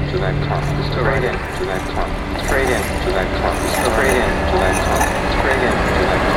into that club, straight into that club, straight into that club, straight into that club, straight into that